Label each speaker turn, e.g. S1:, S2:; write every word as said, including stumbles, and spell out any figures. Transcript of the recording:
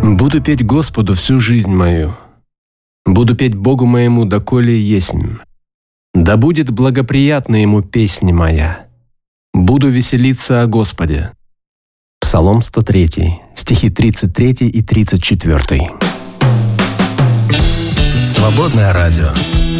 S1: Буду петь Господу всю жизнь мою, буду петь Богу моему, доколе есмь. Да будет благоприятна Ему песня моя, буду веселиться о Господе». Псалом сто три, стихи тридцать три и тридцать четыре.
S2: Свободное радио.